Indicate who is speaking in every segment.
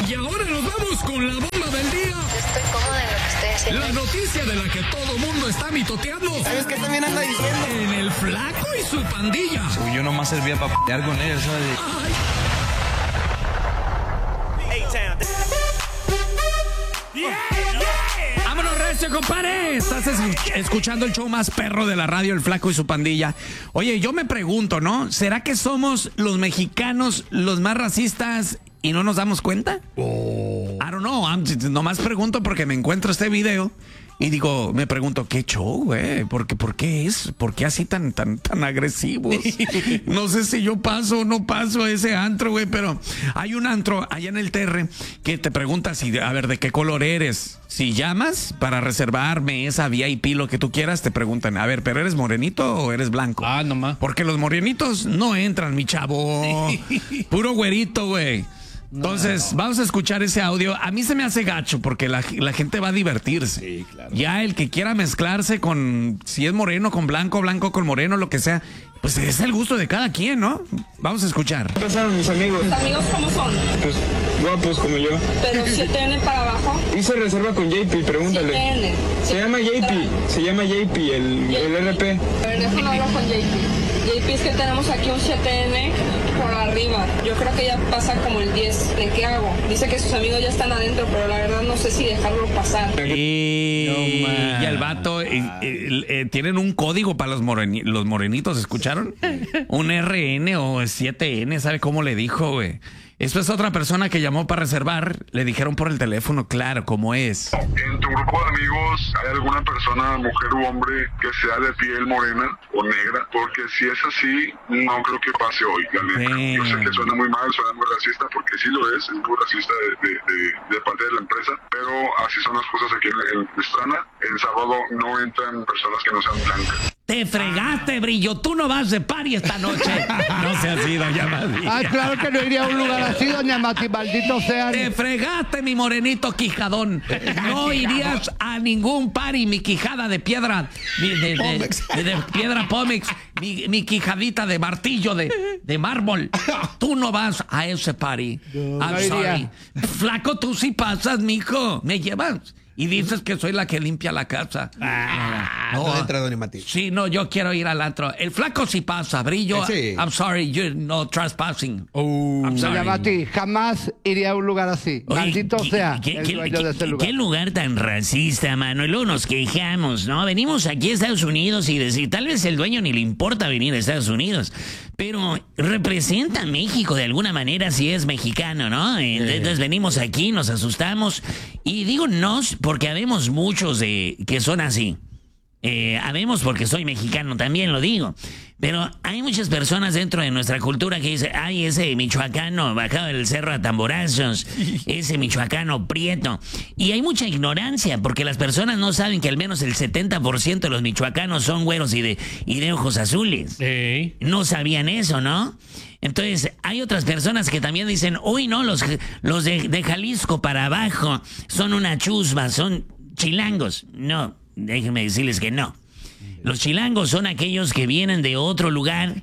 Speaker 1: Y ahora nos vamos con la bomba del día.
Speaker 2: Estoy cómoda en lo que estoy haciendo.
Speaker 1: La noticia de la que todo mundo está mitoteando.
Speaker 3: ¿Sabes qué también anda diciendo?
Speaker 1: En el Flaco y su pandilla.
Speaker 4: Yo nomás servía para pelear con ellos, ¿sabes?
Speaker 1: ¡Vámonos, recio, compadre! Estás escuchando el show más perro de la radio, El Flaco y su pandilla. Oye, yo me pregunto, ¿no? ¿Será que somos los mexicanos los más racistas y no nos damos cuenta? I don't know. Nomás pregunto porque me encuentro este video y digo, me pregunto, ¿qué show, güey? ¿Por qué así tan agresivos? No sé si yo paso o no paso a ese antro, güey, pero hay un antro allá en el Terre que te pregunta si, a ver, ¿de qué color eres? Si llamas para reservar mesa, VIP, lo que tú quieras, te preguntan, a ver, ¿pero eres morenito o eres blanco?
Speaker 5: Ah, nomás.
Speaker 1: Porque los morenitos no entran, mi chavo. Puro güerito, güey. Entonces, vamos a escuchar ese audio. A mí se me hace gacho porque la gente va a divertirse.
Speaker 5: Sí, claro.
Speaker 1: Ya el que quiera mezclarse con, si es moreno con blanco, blanco con moreno, lo que sea, pues es el gusto de cada quien, ¿no? Vamos a escuchar.
Speaker 3: ¿Qué pasaron mis amigos?
Speaker 6: ¿Tus amigos cómo son?
Speaker 3: Pues guapos como yo.
Speaker 6: Pero 7N para abajo.
Speaker 3: Hice reserva con JP, pregúntale.
Speaker 6: 7N.
Speaker 3: Se llama JP, el RP.
Speaker 6: A ver, déjame hablar con JP. JP, es que tenemos aquí un 7N por arriba. Yo creo que ya pasa como el 10. ¿De qué hago? Dice que sus amigos ya están adentro, pero la verdad no sé si dejarlo pasar.
Speaker 1: Y el vato, tienen un código para los morenitos, ¿escucharon? Un RN o 7N, ¿sabe cómo le dijo, güey? Esto es otra persona que llamó para reservar, le dijeron por el teléfono, claro, cómo es.
Speaker 7: ¿En tu grupo de amigos hay alguna persona, mujer u hombre, que sea de piel morena o negra? Porque si es así, no creo que pase hoy, la neta. Yo sé que suena muy mal, suena muy racista, porque sí lo es muy racista de parte de la empresa, pero así son las cosas aquí en Pastrana. En sábado no entran personas que no sean blancas.
Speaker 1: Te fregaste, Brillo, tú no vas de party esta noche. No seas así, doña Mati.
Speaker 8: Ah, claro que no iría a un lugar así, doña Mati, maldito sea.
Speaker 1: Te fregaste, mi morenito quijadón. No irías a ningún party, mi quijada de piedra, de piedra Pómex, mi quijadita de martillo de mármol. Tú no vas a ese party. I'm sorry. Flaco, tú sí pasas, mijo. ¿Me llevas? Y dices que soy la que limpia la casa.
Speaker 9: No entra, doña Mati.
Speaker 1: Sí, no, yo quiero ir al antro. El Flaco sí pasa, Brillo.
Speaker 9: Sí.
Speaker 1: I'm sorry, you're no trespassing. I'm sorry.
Speaker 8: Doña Mati, jamás iría a un lugar así.
Speaker 1: Oye,
Speaker 8: maldito sea el dueño de ese lugar.
Speaker 10: Qué lugar tan racista, mano. Y luego nos quejamos, ¿no? Venimos aquí a Estados Unidos y decir, tal vez el dueño ni le importa venir a Estados Unidos, pero representa a México de alguna manera si es mexicano, ¿no? Entonces venimos aquí, nos asustamos. Y digo nos porque habemos muchos que son así. Habemos porque soy mexicano, también lo digo. Pero hay muchas personas dentro de nuestra cultura que dicen, ay, ese michoacano bajado del cerro a tamborazos, ese michoacano prieto. Y hay mucha ignorancia porque las personas no saben que al menos el 70% de los michoacanos son güeros y de ojos azules. No sabían eso, ¿no? Entonces, hay otras personas que también dicen, uy, no, los de Jalisco para abajo son una chusma, son chilangos. No, déjenme decirles que no. Los chilangos son aquellos que vienen de otro lugar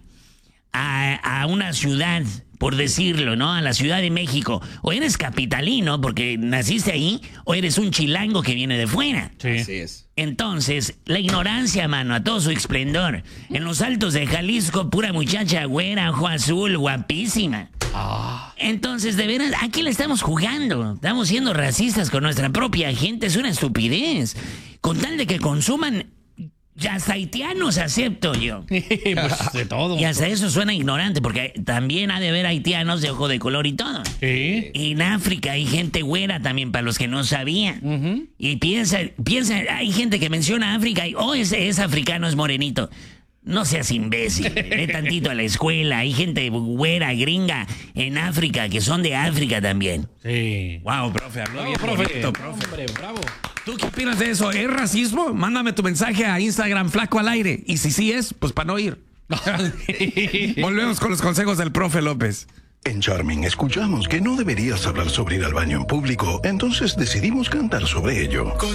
Speaker 10: a una ciudad, por decirlo, ¿no? A la Ciudad de México. O eres capitalino porque naciste ahí, o eres un chilango que viene de fuera.
Speaker 5: Sí.
Speaker 9: Así es.
Speaker 10: Entonces, la ignorancia, mano, a todo su esplendor. En los altos de Jalisco, pura muchacha güera, ojo azul, guapísima. Entonces, de veras, ¿a qué le estamos jugando? Estamos siendo racistas con nuestra propia gente, es una estupidez. Con tal de que consuman, ya hasta haitianos acepto yo.
Speaker 5: Pues de todo.
Speaker 10: Y hasta eso suena ignorante, porque también ha de haber haitianos de ojo de color y todo.
Speaker 5: Sí.
Speaker 10: Y en África hay gente güera también, para los que no sabían. Y piensa, hay gente que menciona África y, ese es africano, es morenito. No seas imbécil, ve tantito a la escuela. Hay gente güera, gringa en África que son de África también.
Speaker 5: Sí.
Speaker 1: Wow, profe, habló bien
Speaker 5: profe.
Speaker 1: bonito, profe.
Speaker 5: Hombre, bravo.
Speaker 1: ¿Tú qué opinas de eso? ¿Es racismo? Mándame tu mensaje a Instagram, Flaco al Aire. Y si sí es, pues para no ir. Volvemos con los consejos del profe López.
Speaker 11: En Charming escuchamos que no deberías hablar sobre ir al baño en público, entonces decidimos cantar sobre ello.